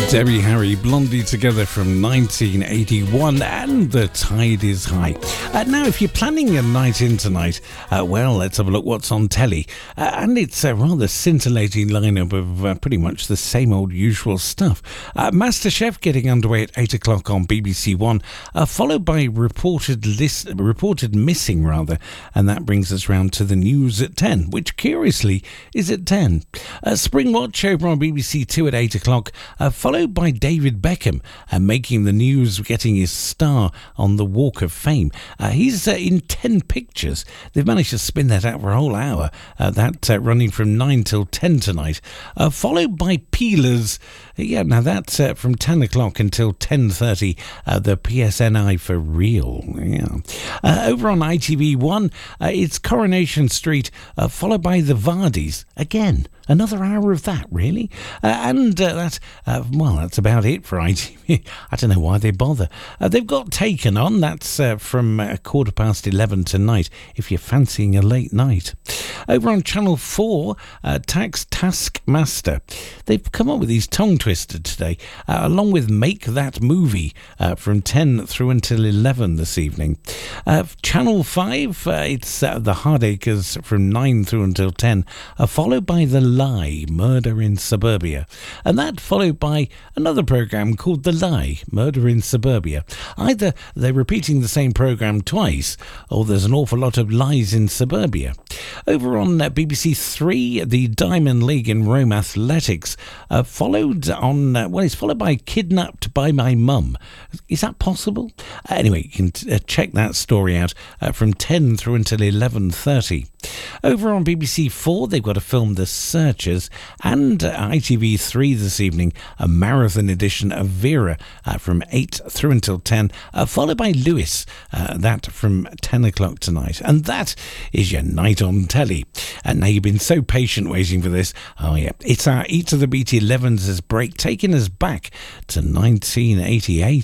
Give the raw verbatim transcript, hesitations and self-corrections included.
Debbie Harry, Blondie together from nineteen eighty-one, and the tide is high. Uh, now, if you're planning a night in tonight, uh, well, let's have a look what's on telly. Uh, and it's a rather scintillating lineup of uh, pretty much the same old usual stuff. Uh, MasterChef getting underway at eight o'clock on B B C One, uh, followed by reported list, reported missing, rather, and that brings us round to the news at ten, which curiously is at ten. Uh, Springwatch over on B B C Two at eight o'clock, uh, followed by David Beckham uh, making the news, getting his star on the Walk of Fame. Uh, he's uh, in ten pictures. They've managed to spin that out for a whole hour. Uh, that uh, running from nine till ten tonight. Uh, followed by Peelers. Yeah, now that's uh, from ten o'clock until ten thirty. Uh, the P S N I for real. Yeah. Uh, over on I T V One, uh, it's Coronation Street, uh, followed by the Vardis. Again, another hour of that, really. Uh, and uh, that, uh, well, that's about it for I T V. I don't know why they bother. Uh, they've got Taken On. That's uh, from a uh, quarter past eleven tonight, if you're fancying a late night. Over on Channel four, uh, Tax Taskmaster. They've come up with these tongue twister today, uh, along with Make That Movie uh, from ten through until eleven this evening. Uh, Channel five, uh, it's uh, The Hardacres from nine through until ten, uh, followed by The Lie, Murder in Suburbia. And that followed by another programme called The Lie, Murder in Suburbia. Either they're repeating the same programme twice, or there's an awful lot of lies in suburbia. Over on uh, B B C Three, the Diamond League in Rome Athletics, uh, followed on, uh, well, it's followed by Kidnapped by My Mum. Is that possible? Uh, anyway, you can t- uh, check that story out uh, from ten through until eleven thirty. Over on B B C Four, they've got a film, The Searchers, and uh, I T V Three this evening, a marathon edition of Vera uh, from eight through until ten, uh, followed by Lewis, uh, that from ten o'clock tonight. And that is your night on telly. And now you've been so patient waiting for this. Oh yeah, it's our Eat of the Beat elevens break, taking us back to nineteen eighty-eight.